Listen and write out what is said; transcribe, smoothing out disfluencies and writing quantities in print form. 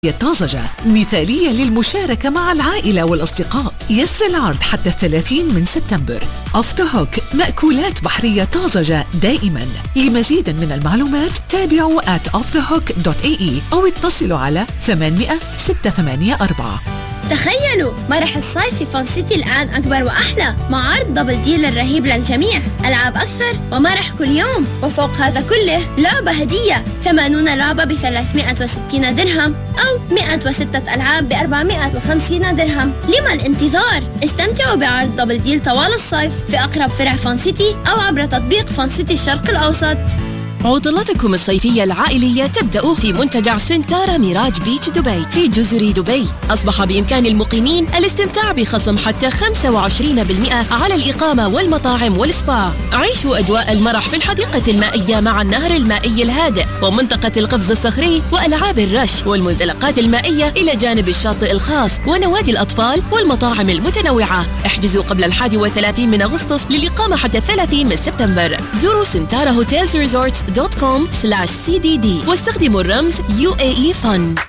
طازجة مثالية للمشاركة مع العائلة والأصدقاء. يسري العرض حتى 30 من سبتمبر. أوف ذا هوك، مأكولات بحرية طازجة دائما. لمزيد من المعلومات تابعوا @offthehook.ae أو اتصلوا على 800 684. تخيلوا مرح الصيف في فان سيتي الآن أكبر وأحلى، مع عرض دبل ديل الرهيب للجميع، ألعاب أكثر ومرح كل يوم، وفوق هذا كله لعبة هدية، 80 لعبة ب360 درهم أو 106 ألعاب ب450 درهم. لما الانتظار؟ استمتعوا بعرض دبل ديل طوال الصيف في أقرب فرع فان سيتي أو عبر تطبيق فان سيتي الشرق الأوسط. عطلتكم الصيفية العائلية تبدأ في منتجع سنتارا ميراج بيتش دبي في جزر دبي. أصبح بإمكان المقيمين الاستمتاع بخصم حتى 25% على الإقامة والمطاعم والسبا. عيشوا أجواء المرح في الحديقة المائية مع النهر المائي الهادئ ومنطقة القفز الصخري وألعاب الرش والمنزلقات المائية إلى جانب الشاطئ الخاص ونوادي الأطفال والمطاعم المتنوعة. احجزوا قبل 31 من أغسطس للإقامة حتى 30 من سبتمبر. زوروا سنتارا هوتيلز ريزورتس.com/CDD واستخدموا الرمز UAE Fun.